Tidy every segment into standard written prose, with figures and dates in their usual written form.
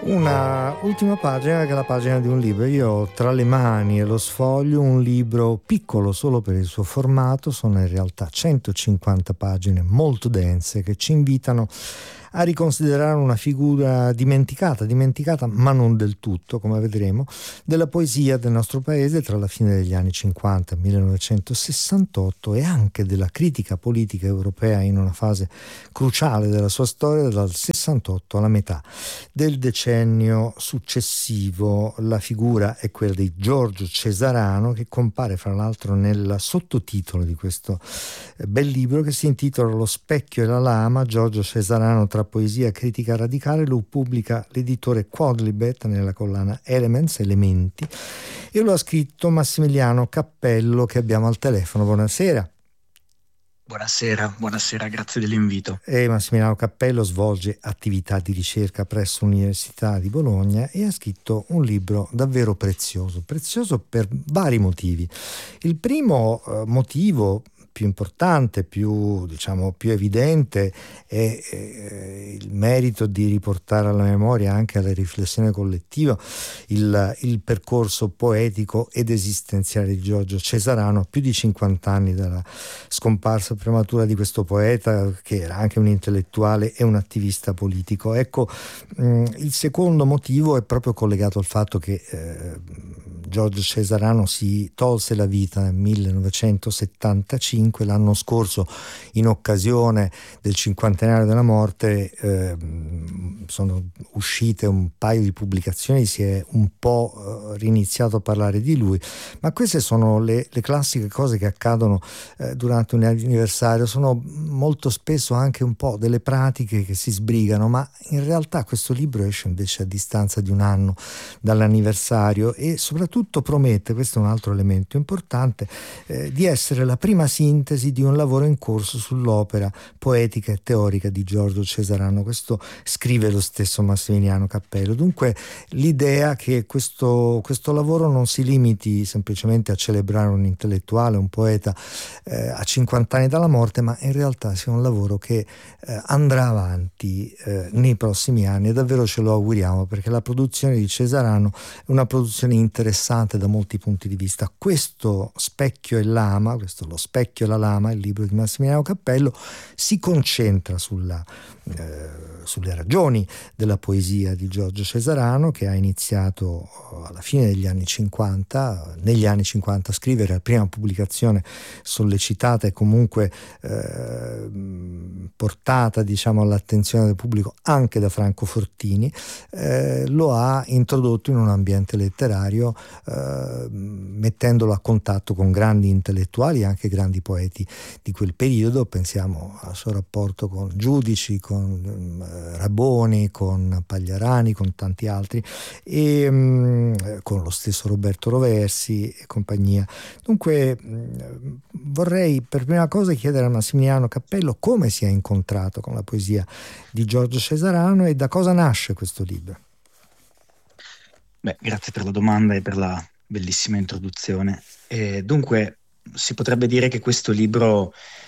Una ultima pagina che è la pagina di un libro. Io ho tra le mani e lo sfoglio un libro piccolo solo per il suo formato, sono in realtà 150 pagine molto dense che ci invitano a riconsiderare una figura dimenticata ma non del tutto, come vedremo, della poesia del nostro paese tra la fine degli anni 50 e 1968 e anche della critica politica europea in una fase cruciale della sua storia, dal 68 alla metà del decennio successivo. La figura è quella di Giorgio Cesarano, che compare fra l'altro nel sottotitolo di questo bel libro che si intitola Lo specchio e la lama, Giorgio Cesarano tra poesia e critica radicale. Lo pubblica l'editore Quadlibet nella collana Elementi, e lo ha scritto Massimiliano Cappello, che abbiamo al telefono. Buonasera. Buonasera, grazie dell'invito. Massimiliano Cappello svolge attività di ricerca presso l'Università di Bologna e ha scritto un libro davvero prezioso per vari motivi. Il primo motivo più importante, più evidente, è il merito di riportare alla memoria, anche alla riflessione collettiva, il percorso poetico ed esistenziale di Giorgio Cesarano, a più di 50 anni dalla scomparsa prematura di questo poeta, che era anche un intellettuale e un attivista politico. Ecco, il secondo motivo è proprio collegato al fatto che Giorgio Cesarano si tolse la vita nel 1975, l'anno scorso, in occasione del cinquantenario della morte. Sono uscite un paio di pubblicazioni, si è un po' riniziato a parlare di lui, ma queste sono le classiche cose che accadono durante un anniversario. Sono molto spesso anche un po' delle pratiche che si sbrigano, ma in realtà questo libro esce invece a distanza di un anno dall'anniversario e soprattutto promette, questo è un altro elemento importante, di essere la prima sintesi di un lavoro in corso sull'opera poetica e teorica di Giorgio Cesarano. Questo scrive lo stesso Massimiliano Cappello. Dunque l'idea che questo lavoro non si limiti semplicemente a celebrare un intellettuale, un poeta a 50 anni dalla morte, ma in realtà sia un lavoro che andrà avanti nei prossimi anni, e davvero ce lo auguriamo, perché la produzione di Cesarano è una produzione interessante da molti punti di vista. Questo Specchio e Lama, questo Lo specchio e la lama, il libro di Massimiliano Cappello, si concentra sulle ragioni della poesia di Giorgio Cesarano, che ha iniziato alla fine degli anni 50, negli anni 50 a scrivere. La prima pubblicazione sollecitata e comunque portata, diciamo, all'attenzione del pubblico anche da Franco Fortini, lo ha introdotto in un ambiente letterario, mettendolo a contatto con grandi intellettuali, anche grandi poeti di quel periodo. Pensiamo al suo rapporto con Giudici, con Raboni, con Pagliarani, con tanti altri, e con lo stesso Roberto Roversi e compagnia. Dunque vorrei per prima cosa chiedere a Massimiliano Cappello come si è incontrato con la poesia di Giorgio Cesarano e da cosa nasce questo libro. Beh, grazie per la domanda e per la bellissima introduzione. Dunque, si potrebbe dire che questo libro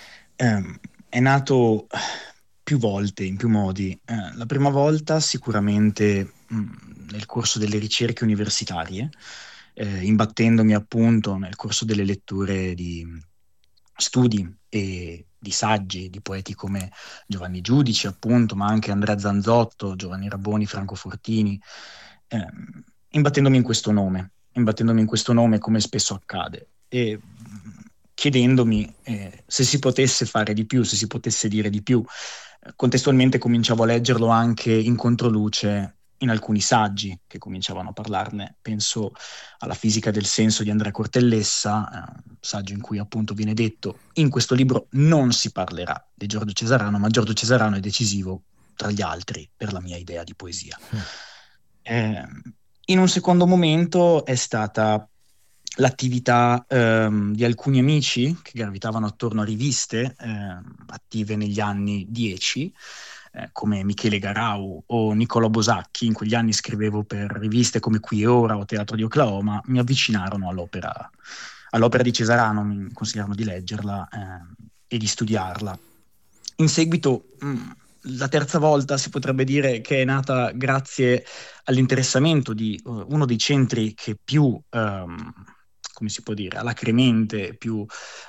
è nato più volte, in più modi. La prima volta sicuramente nel corso delle ricerche universitarie, imbattendomi appunto nel corso delle letture di studi e di saggi di poeti come Giovanni Giudici, appunto, ma anche Andrea Zanzotto, Giovanni Raboni, Franco Fortini, ehm, imbattendomi in questo nome come spesso accade, e chiedendomi se si potesse fare di più, se si potesse dire di più. Contestualmente cominciavo a leggerlo anche in controluce in alcuni saggi che cominciavano a parlarne. Penso alla Fisica del senso di Andrea Cortellessa, saggio in cui appunto viene detto: in questo libro non si parlerà di Giorgio Cesarano, ma Giorgio Cesarano è decisivo tra gli altri per la mia idea di poesia. Eh, In un secondo momento è stata l'attività di alcuni amici che gravitavano attorno a riviste attive negli anni 10, come Michele Garau o Niccolò Bosacchi. In quegli anni scrivevo per riviste come Qui e Ora o Teatro di Oklahoma. Mi avvicinarono all'opera di Cesarano, mi consigliarono di leggerla e di studiarla. In seguito la terza volta si potrebbe dire che è nata grazie all'interessamento di uno dei centri che più, come si può dire, alacremente, più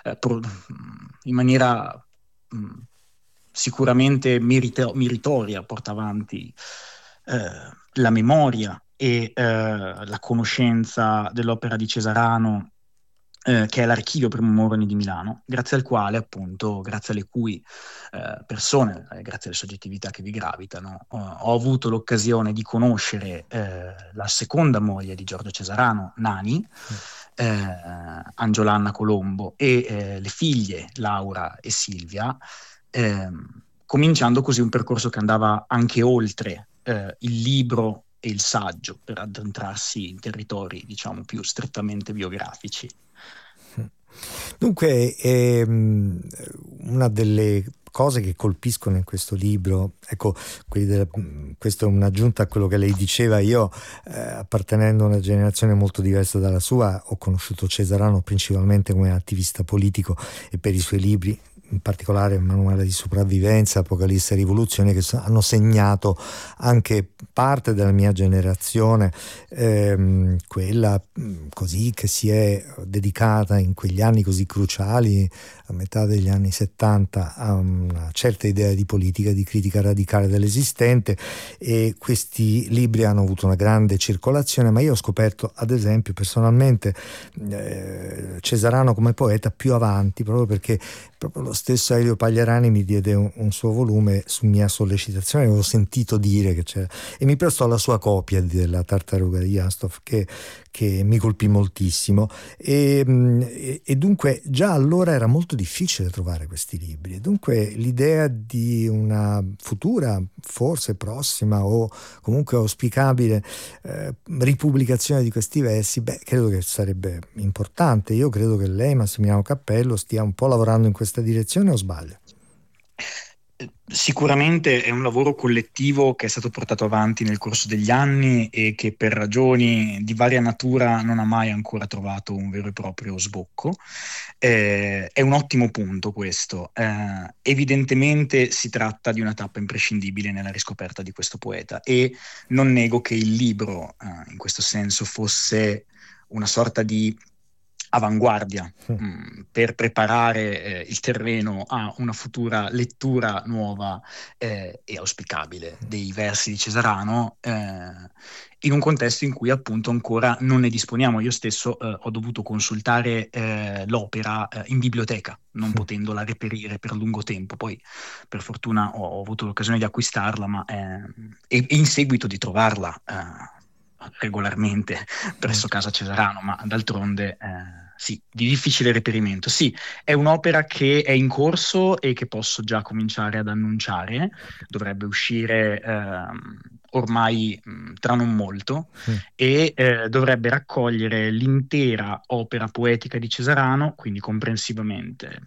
in maniera sicuramente meritoria porta avanti la memoria e la conoscenza dell'opera di Cesarano, che è l'Archivio per Moroni di Milano, grazie al quale, appunto, grazie alle cui persone, grazie alle soggettività che vi gravitano, ho avuto l'occasione di conoscere la seconda moglie di Giorgio Cesarano, Nani, Angiolanna Colombo, e le figlie Laura e Silvia, cominciando così un percorso che andava anche oltre il libro e il saggio, per addentrarsi in territori, diciamo, più strettamente biografici. Dunque, una delle cose che colpiscono in questo libro, ecco, questa è un'aggiunta a quello che lei diceva. Io, appartenendo a una generazione molto diversa dalla sua, ho conosciuto Cesarano principalmente come attivista politico e per i suoi libri, in particolare Manuale di sopravvivenza, Apocalisse e Rivoluzione, che hanno segnato anche parte della mia generazione, quella così che si è dedicata in quegli anni così cruciali, a metà degli anni 70, a una certa idea di politica, di critica radicale dell'esistente, e questi libri hanno avuto una grande circolazione. Ma io ho scoperto, ad esempio, personalmente Cesarano come poeta più avanti, proprio perché proprio lo stesso Elio Pagliarani mi diede un suo volume su mia sollecitazione. Avevo sentito dire che c'era, e mi prestò la sua copia della Tartaruga di Astolf, che mi colpì moltissimo, e dunque già allora era molto difficile trovare questi libri, e dunque l'idea di una futura, forse prossima o comunque auspicabile ripubblicazione di questi versi, credo che sarebbe importante. Io credo che lei, Massimiliano Cappello, stia un po' lavorando in questa direzione, o sbaglio? Sicuramente è un lavoro collettivo che è stato portato avanti nel corso degli anni e che per ragioni di varia natura non ha mai ancora trovato un vero e proprio sbocco. È un ottimo punto questo. Evidentemente si tratta di una tappa imprescindibile nella riscoperta di questo poeta, e non nego che il libro, in questo senso, fosse una sorta di avanguardia per preparare il terreno a una futura lettura nuova e auspicabile dei versi di Cesarano, in un contesto in cui appunto ancora non ne disponiamo. Io stesso ho dovuto consultare l'opera in biblioteca, non potendola reperire per lungo tempo. Poi per fortuna ho avuto l'occasione di acquistarla, ma e in seguito di trovarla regolarmente presso Casa Cesarano, ma d'altronde sì, di difficile reperimento. Sì, è un'opera che è in corso e che posso già cominciare ad annunciare. Dovrebbe uscire ormai tra non molto, e dovrebbe raccogliere l'intera opera poetica di Cesarano, quindi comprensivamente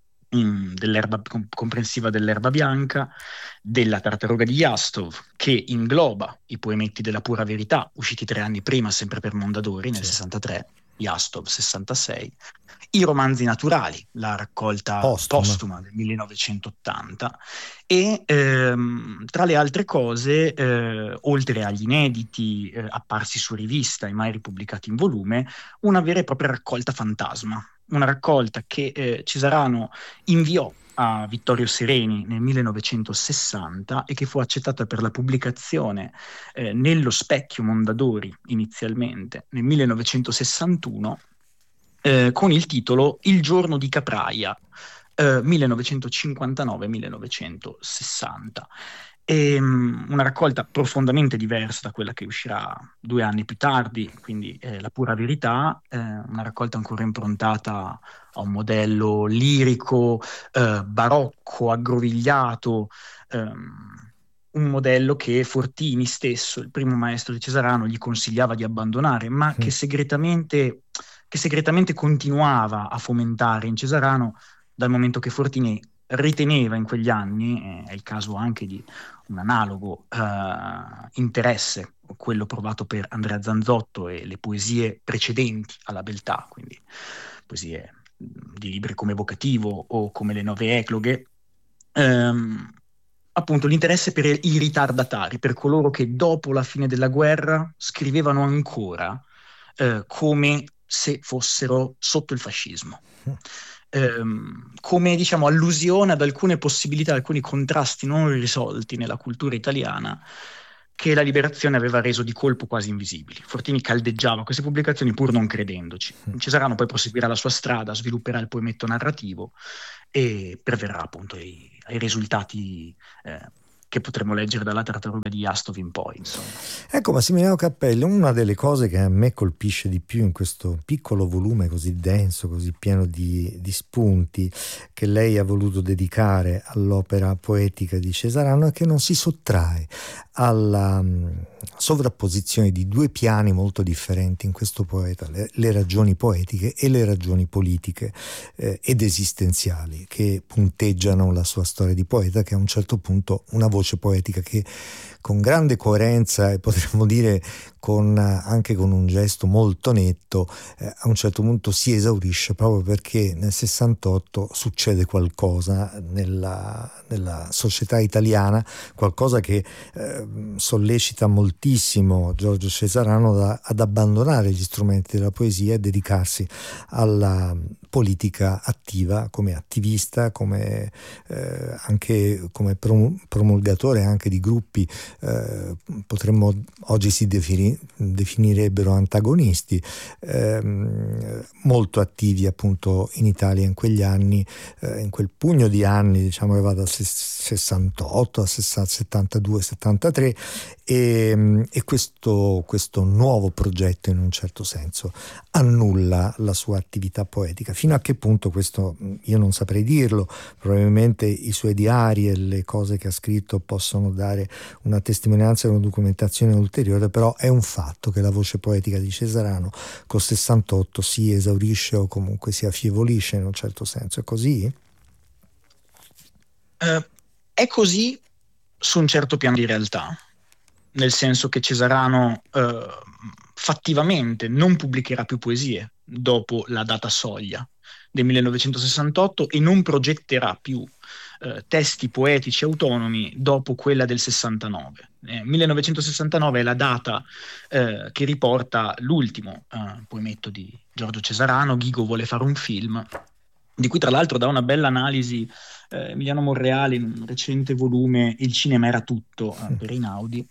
comprensiva dell'Erba Bianca, della Tartaruga di Jastov, che ingloba i poemetti della Pura Verità, usciti 3 anni prima, sempre per Mondadori, nel 63, Jastov 66, i romanzi naturali, la raccolta postuma del 1980, e tra le altre cose, oltre agli inediti apparsi su rivista e mai ripubblicati in volume, una vera e propria raccolta fantasma, una raccolta che Cesarano inviò a Vittorio Sereni nel 1960 e che fu accettata per la pubblicazione nello Specchio Mondadori inizialmente nel 1961, con il titolo Il giorno di Capraia, 1959-1960. Una raccolta profondamente diversa da quella che uscirà 2 anni più tardi, quindi La Pura Verità, una raccolta ancora improntata a un modello lirico, barocco, aggrovigliato, un modello che Fortini stesso, il primo maestro di Cesarano, gli consigliava di abbandonare, ma che segretamente continuava a fomentare in Cesarano, dal momento che Fortini riteneva in quegli anni, è il caso anche di un analogo interesse, quello provato per Andrea Zanzotto e le poesie precedenti alla Beltà, quindi poesie di libri come Evocativo o come Le Nove Ecloghe, appunto l'interesse per i ritardatari, per coloro che dopo la fine della guerra scrivevano ancora come se fossero sotto il fascismo. Come diciamo allusione ad alcune possibilità, alcuni contrasti non risolti nella cultura italiana che la liberazione aveva reso di colpo quasi invisibili. Fortini caldeggiava queste pubblicazioni pur non credendoci. Cesarano poi proseguirà la sua strada, svilupperà il poemetto narrativo e perverrà appunto ai risultati che potremo leggere dalla tartaruga di Astov in poi, insomma. Ecco, Massimiliano Cappelli, una delle cose che a me colpisce di più in questo piccolo volume così denso, così pieno di spunti che lei ha voluto dedicare all'opera poetica di Cesarano è che non si sottrae alla sovrapposizione di due piani molto differenti in questo poeta, le ragioni poetiche e le ragioni politiche ed esistenziali che punteggiano la sua storia di poeta, che a un certo punto una voce poetica che con grande coerenza e potremmo dire anche con un gesto molto netto a un certo punto si esaurisce, proprio perché nel 68 succede qualcosa nella società italiana, qualcosa che sollecita moltissimo Giorgio Cesarano ad abbandonare gli strumenti della poesia e dedicarsi alla politica attiva, come attivista, come anche come promulgatore anche di gruppi potremmo oggi si definirebbero antagonisti, molto attivi appunto in Italia in quegli anni, in quel pugno di anni, diciamo che va dal 68 al 72, 73 e questo nuovo progetto in un certo senso annulla la sua attività poetica. Fino a che punto questo io non saprei dirlo, probabilmente i suoi diari e le cose che ha scritto possono dare una testimonianza e una documentazione ulteriore, però è un fatto che la voce poetica di Cesarano col 68 si esaurisce o comunque si affievolisce in un certo senso. È così? È così su un certo piano di realtà, nel senso che Cesarano fattivamente non pubblicherà più poesie dopo la data soglia del 1968 e non progetterà più testi poetici autonomi dopo quella del 69. 1969 è la data che riporta l'ultimo poemetto di Giorgio Cesarano, Ghigo vuole fare un film, di cui tra l'altro dà una bella analisi Emiliano Monreale in un recente volume Il cinema era tutto per Einaudi.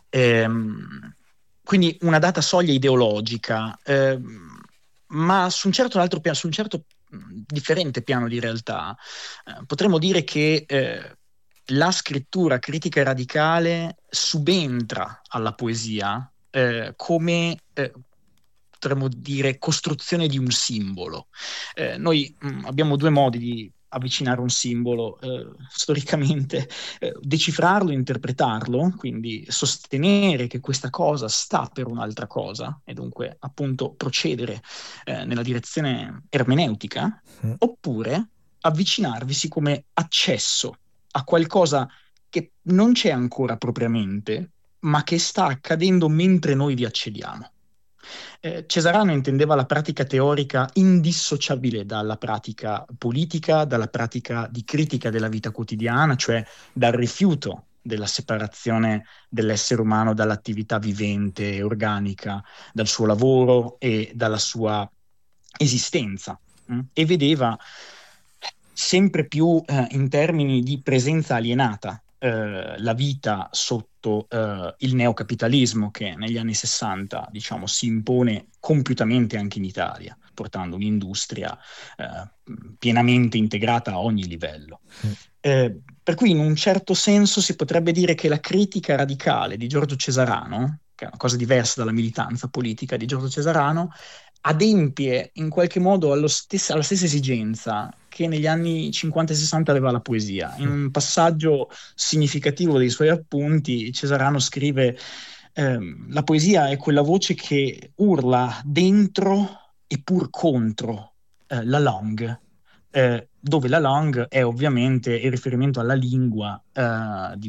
Quindi una data soglia ideologica, ma su un certo altro piano, su un certo differente piano di realtà, potremmo dire che la scrittura critica e radicale subentra alla poesia come potremmo dire costruzione di un simbolo. Noi abbiamo due modi di avvicinare un simbolo, storicamente decifrarlo, interpretarlo, quindi sostenere che questa cosa sta per un'altra cosa e dunque appunto procedere nella direzione ermeneutica, oppure avvicinarvisi come accesso a qualcosa che non c'è ancora propriamente, ma che sta accadendo mentre noi vi accediamo. Cesarano intendeva la pratica teorica indissociabile dalla pratica politica, dalla pratica di critica della vita quotidiana, cioè dal rifiuto della separazione dell'essere umano dall'attività vivente e organica, dal suo lavoro e dalla sua esistenza. E vedeva sempre più in termini di presenza alienata la vita sotto il neocapitalismo che negli anni 60 diciamo, si impone compiutamente anche in Italia, portando un'industria pienamente integrata a ogni livello. Per cui in un certo senso si potrebbe dire che la critica radicale di Giorgio Cesarano, che è una cosa diversa dalla militanza politica di Giorgio Cesarano, adempie in qualche modo alla stessa esigenza che negli anni 50 e 60 aveva la poesia. In un passaggio significativo dei suoi appunti, Cesarano scrive la poesia è quella voce che urla dentro e pur contro la langue, dove la langue è ovviamente il riferimento alla lingua di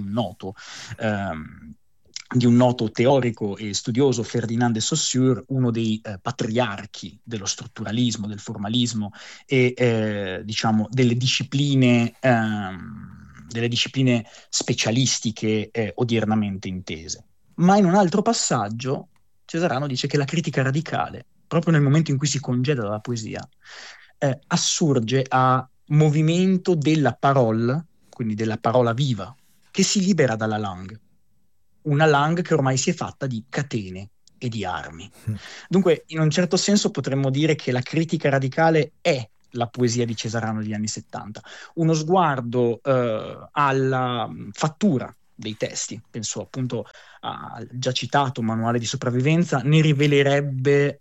un noto teorico e studioso, Ferdinand de Saussure, uno dei patriarchi dello strutturalismo, del formalismo e diciamo delle discipline delle discipline specialistiche odiernamente intese. Ma in un altro passaggio Cesarano dice che la critica radicale, proprio nel momento in cui si congeda dalla poesia, assurge a movimento della parola, quindi della parola viva, che si libera dalla langue. Una langue che ormai si è fatta di catene e di armi. Dunque, in un certo senso potremmo dire che la critica radicale è la poesia di Cesarano degli anni 70. Uno sguardo alla fattura dei testi, penso appunto al già citato Manuale di sopravvivenza, ne rivelerebbe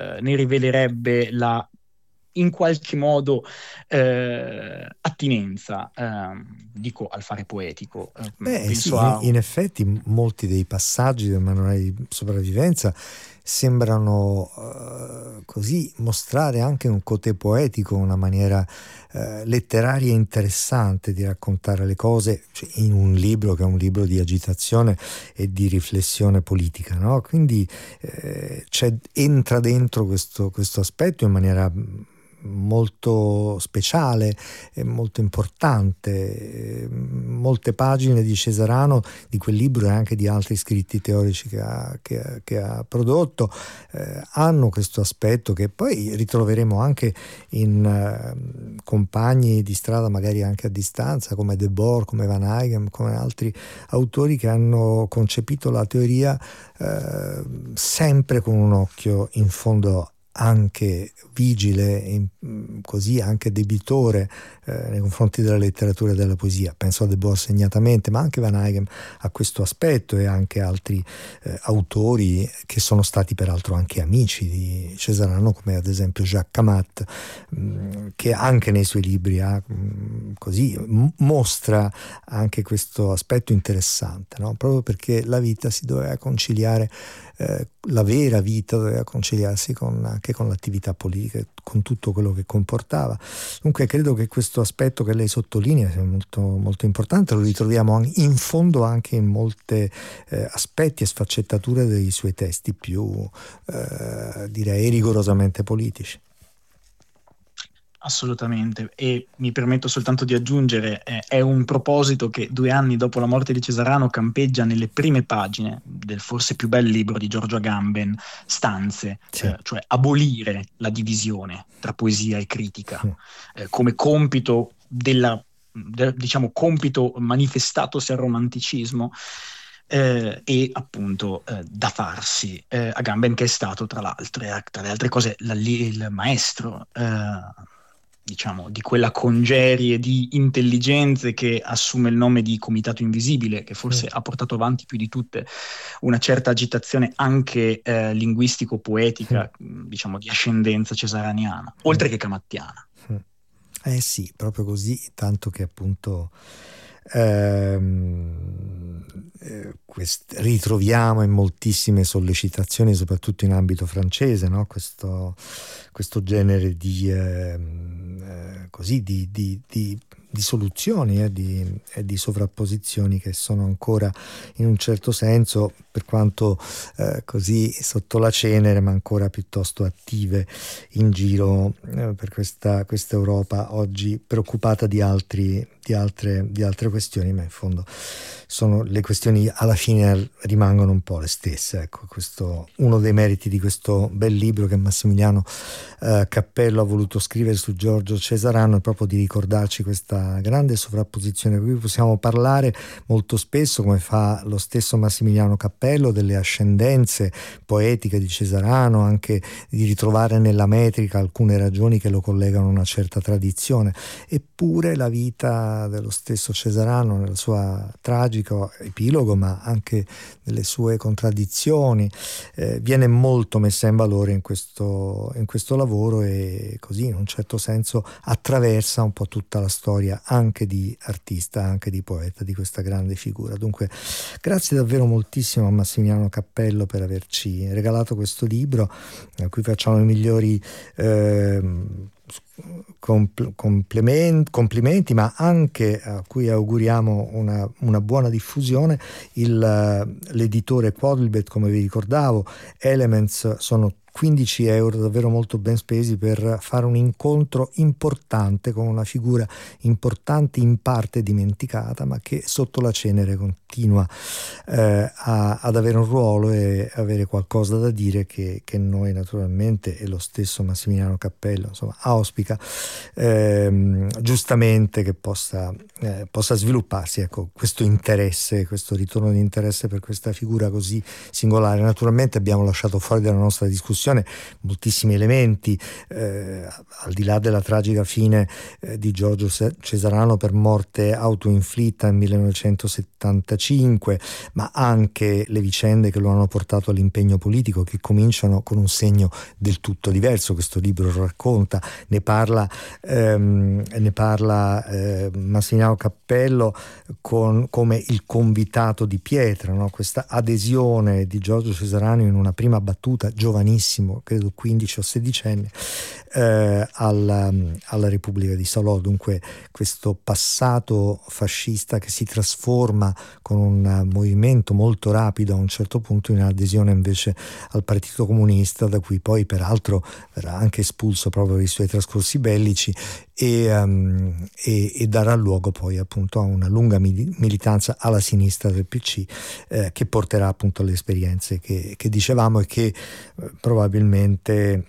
la in qualche modo attinenza, dico al fare poetico. Beh, sì, Penso a in effetti molti dei passaggi del manuale di sopravvivenza sembrano così mostrare anche un côté poetico, una maniera letteraria interessante di raccontare le cose, cioè, in un libro che è un libro di agitazione e di riflessione politica, no? Quindi entra dentro questo aspetto in maniera molto speciale e molto importante. Molte pagine di Cesarano, di quel libro e anche di altri scritti teorici che ha prodotto, hanno questo aspetto che poi ritroveremo anche in compagni di strada, magari anche a distanza, come Debord, come Van Eyck, come altri autori che hanno concepito la teoria sempre con un occhio in fondo anche vigile, così anche debitore nei confronti della letteratura e della poesia. Penso a Debord segnatamente, ma anche Van Eyck ha questo aspetto, e anche altri autori che sono stati peraltro anche amici di Cesarano, come ad esempio Jacques Camat, che anche nei suoi libri mostra anche questo aspetto interessante, no? Proprio perché la vita si doveva conciliare, la vera vita doveva conciliarsi anche con l'attività politica, con tutto quello che comportava. Dunque credo che questo aspetto che lei sottolinea sia molto, molto importante, lo ritroviamo in fondo anche in molti aspetti e sfaccettature dei suoi testi più direi rigorosamente politici. Assolutamente, e mi permetto soltanto di aggiungere, è un proposito che 2 anni dopo la morte di Cesarano campeggia nelle prime pagine del forse più bel libro di Giorgio Agamben, Stanze, Sì. cioè abolire la divisione tra poesia e critica, come compito diciamo compito manifestatosi al romanticismo. E appunto da farsi, Agamben, che è stato tra le altre cose il maestro diciamo di quella congerie di intelligenze che assume il nome di Comitato Invisibile, che forse ha portato avanti più di tutte una certa agitazione anche linguistico-poetica, diciamo di ascendenza cesaraniana, oltre che camattiana. Sì, proprio così, tanto che appunto ritroviamo in moltissime sollecitazioni, soprattutto in ambito francese, no? Questo genere di soluzioni e di sovrapposizioni che sono ancora in un certo senso, per quanto così sotto la cenere, ma ancora piuttosto attive in giro per questa Europa oggi preoccupata di altre questioni, ma in fondo sono le questioni, alla fine rimangono un po' le stesse. Ecco, questo uno dei meriti di questo bel libro che Massimiliano Cappello ha voluto scrivere su Giorgio Cesarano, è proprio di ricordarci questa grande sovrapposizione, di cui possiamo parlare molto spesso, come fa lo stesso Massimiliano Cappello, delle ascendenze poetiche di Cesarano, anche di ritrovare nella metrica alcune ragioni che lo collegano a una certa tradizione. Eppure la vita dello stesso Cesarano, nel suo tragico epilogo, ma anche nelle sue contraddizioni, viene molto messa in valore in questo lavoro, e così in un certo senso attraversa un po' tutta la storia anche di artista, anche di poeta, di questa grande figura. Dunque grazie davvero moltissimo a Massimiliano Cappello per averci regalato questo libro, a cui facciamo i migliori complimenti, ma anche a cui auguriamo una buona diffusione, l'editore Quadlibet, come vi ricordavo. Elements sono 15 euro davvero molto ben spesi per fare un incontro importante con una figura importante, in parte dimenticata, ma che sotto la cenere continua ad avere un ruolo e avere qualcosa da dire che noi naturalmente, e lo stesso Massimiliano Cappello insomma auspica giustamente che possa svilupparsi, ecco, questo interesse, questo ritorno di interesse per questa figura così singolare. Naturalmente abbiamo lasciato fuori dalla nostra discussione moltissimi elementi, al di là della tragica fine di Giorgio Cesarano per morte autoinflitta nel 1975, ma anche le vicende che lo hanno portato all'impegno politico, che cominciano con un segno del tutto diverso. Questo libro racconta, ne parla Massimiliano Cappello come il convitato di pietra, no? Questa adesione di Giorgio Cesarano in una prima battuta, giovanissimo, credo 15 o 16 anni, alla Repubblica di Salò. Dunque questo passato fascista che si trasforma con un movimento molto rapido a un certo punto in adesione invece al Partito Comunista, da cui poi peraltro verrà anche espulso proprio per i suoi trascorsi bellici, e darà luogo poi appunto a una lunga militanza alla sinistra del PC, che porterà appunto alle esperienze che dicevamo e che probabilmente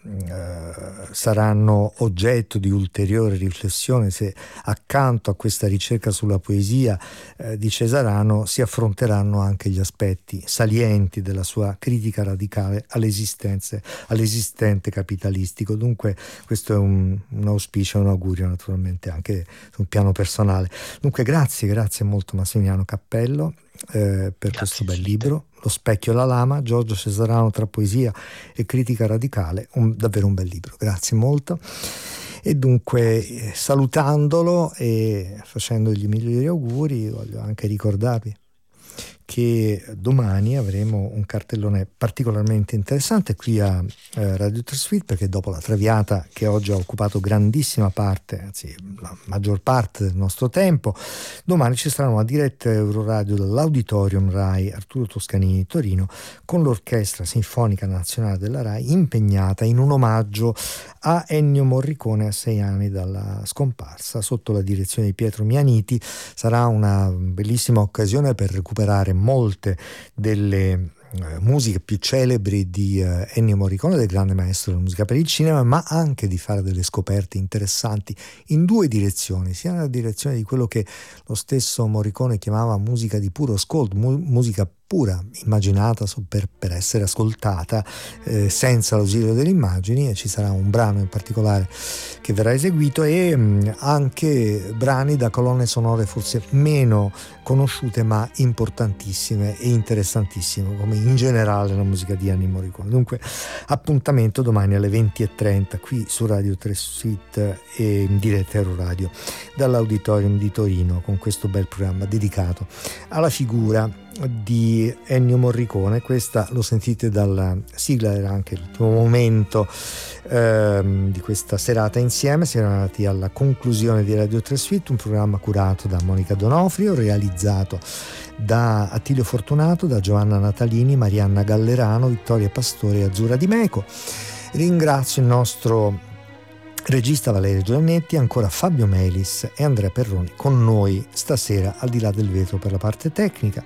saranno oggetto di ulteriore riflessione se accanto a questa ricerca sulla poesia di Cesarano si affronteranno anche gli aspetti salienti della sua critica radicale all'esistente capitalistico. Dunque questo è un auspicio, un augurio naturalmente anche sul piano personale. Dunque grazie molto Massimiliano Cappello per questo bel libro, Lo specchio e la lama, Giorgio Cesarano tra poesia e critica radicale, davvero un bel libro, grazie molto. E dunque salutandolo e facendogli i migliori auguri, voglio anche ricordarvi che domani avremo un cartellone particolarmente interessante qui a Radio Trasfit, perché dopo la Traviata, che oggi ha occupato grandissima parte, anzi la maggior parte del nostro tempo, domani ci sarà una diretta Euroradio dall'Auditorium Rai Arturo Toscanini di Torino, con l'Orchestra Sinfonica Nazionale della Rai impegnata in un omaggio a Ennio Morricone a 6 anni dalla scomparsa, sotto la direzione di Pietro Mianiti. Sarà una bellissima occasione per recuperare molte delle musiche più celebri di Ennio Morricone, del grande maestro della musica per il cinema, ma anche di fare delle scoperte interessanti in due direzioni, sia nella direzione di quello che lo stesso Morricone chiamava musica di puro ascolto, musica pura, immaginata per essere ascoltata senza l'ausilio delle immagini, e ci sarà un brano in particolare che verrà eseguito, e anche brani da colonne sonore forse meno conosciute ma importantissime e interessantissime, come in generale la musica di Ennio Morricone. Dunque appuntamento domani alle 20:30 qui su Radio 3 Suite e in diretta Euroradio dall'Auditorium di Torino, con questo bel programma dedicato alla figura di Ennio Morricone. Questa lo sentite dalla sigla, era anche il primo momento di questa serata insieme. Siamo arrivati alla conclusione di Radio 3 Suite, un programma curato da Monica Donofrio, realizzato da Attilio Fortunato, da Giovanna Natalini, Marianna Gallerano, Vittoria Pastore e Azzurra Di Meco. Ringrazio il nostro regista Valerio Giannetti, ancora Fabio Melis e Andrea Perroni con noi stasera al di là del vetro per la parte tecnica.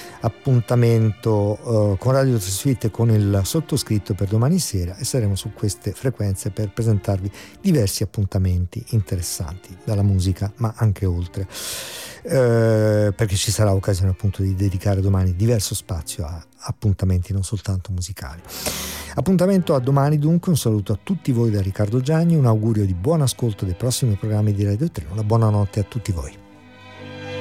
Appuntamento con Radio 3 Suite con il sottoscritto per domani sera, e saremo su queste frequenze per presentarvi diversi appuntamenti interessanti dalla musica ma anche oltre, perché ci sarà occasione appunto di dedicare domani diverso spazio a appuntamenti non soltanto musicali. Appuntamento a domani dunque, un saluto a tutti voi da Riccardo Gianni, un augurio di buon ascolto dei prossimi programmi di Radio 3, una buona notte a tutti voi.